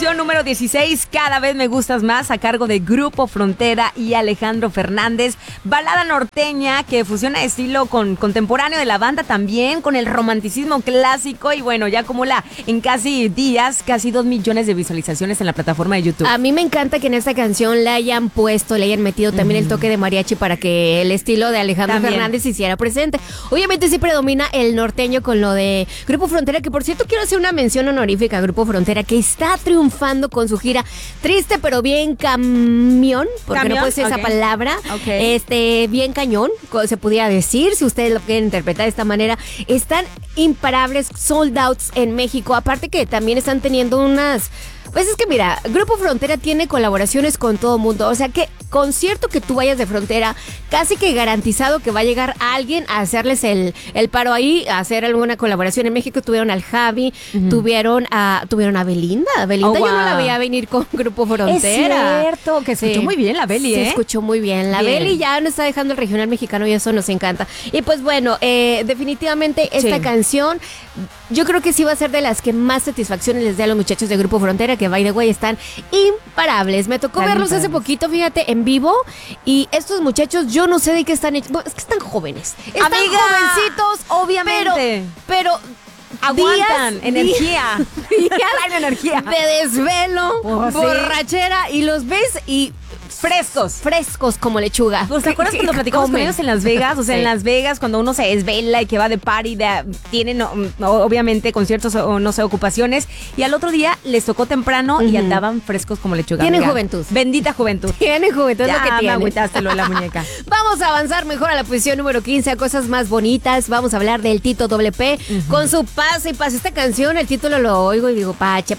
posición número 16, Cada vez me gustas más, a cargo de Grupo Frontera y Alejandro Fernández. Balada norteña que fusiona estilo contemporáneo de la banda también, con el romanticismo clásico. Y bueno, ya acumula en casi días, casi 2 millones de visualizaciones en la plataforma de YouTube. A mí me encanta que en esta canción le hayan metido también el toque de mariachi para que el estilo de Alejandro Fernández se hiciera presente. Obviamente sí predomina el norteño con lo de Grupo Frontera, que por cierto quiero hacer una mención honorífica a Grupo Frontera, que está triunfando con su gira Triste pero bien camión, porque no puede ser esa palabra, bien cañón, se pudiera decir, si ustedes lo quieren interpretar de esta manera. Están imparables, sold outs en México, aparte que también están teniendo unas... Pues es que mira, Grupo Frontera tiene colaboraciones con todo mundo, o sea que concierto que tú vayas de Frontera, casi que garantizado que va a llegar alguien a hacerles el paro ahí, a hacer alguna colaboración. En México tuvieron al Javi, tuvieron a Belinda. Belinda yo no la veía venir con Grupo Frontera. Es cierto, que escuchó muy bien la Beli, Se escuchó muy bien. La Beli ya no está dejando el regional mexicano y eso nos encanta. Y pues bueno, definitivamente esta canción, yo creo que sí va a ser de las que más satisfacciones les dé a los muchachos de Grupo Frontera, que by the way están imparables. Me tocó verlos hace poquito, fíjate, en vivo, y estos muchachos, yo no sé de qué están hechos. No, es que están jóvenes. Están jovencitos, obviamente. Pero aguantan energía. Días energía de desvelo, borrachera, y los ves y frescos como lechuga. ¿Te acuerdas cuando platicamos con ellos en Las Vegas? O sea, en Las Vegas, cuando uno se desvela y que va de party, tienen obviamente conciertos o no sé, ocupaciones, y al otro día les tocó temprano y andaban frescos como lechuga. Tienen juventud. Bendita juventud. Tienen juventud, ya es lo que tienen. Me agüitaste lo de la muñeca. Vamos a avanzar mejor a la posición número 15, a cosas más bonitas. Vamos a hablar del Tito WP con su Pase y Pase. Esta canción, el título lo oigo y digo, pache.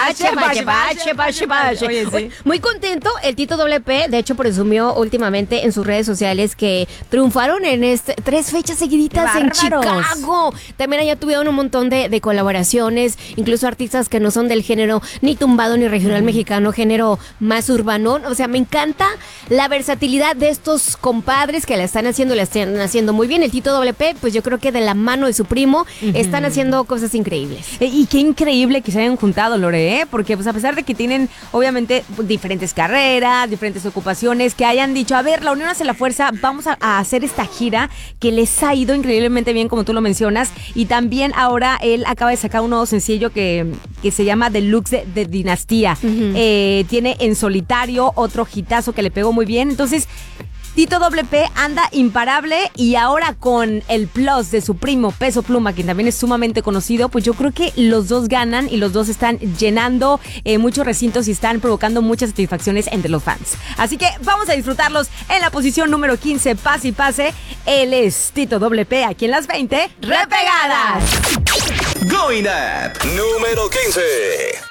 Oye, sí. Muy contento, el Tito WP. De hecho, presumió últimamente en sus redes sociales que triunfaron en 3 fechas seguiditas en Chicago. También allá tuvieron un montón de colaboraciones, incluso artistas que no son del género ni tumbado ni regional mexicano, género más urbano. O sea, me encanta la versatilidad de estos compadres que la están haciendo muy bien. El Tito WP, pues yo creo que de la mano de su primo están haciendo cosas increíbles. Y qué increíble que se hayan juntado, Lore, porque pues a pesar de que tienen obviamente diferentes carreras, diferentes ocupaciones, que hayan dicho, a ver, la unión hace la fuerza, vamos a hacer esta gira que les ha ido increíblemente bien, como tú lo mencionas. Y también ahora él acaba de sacar un nuevo sencillo que se llama Deluxe de Dinastía. Tiene En Solitario otro hitazo que le pegó muy bien. Entonces, Tito WP anda imparable, y ahora con el plus de su primo Peso Pluma, quien también es sumamente conocido, pues yo creo que los dos ganan y los dos están llenando muchos recintos y están provocando muchas satisfacciones entre los fans. Así que vamos a disfrutarlos en la posición número 15, Pase y Pase. Él es Tito WP, aquí en las 20 Repegadas. Going Up, número 15.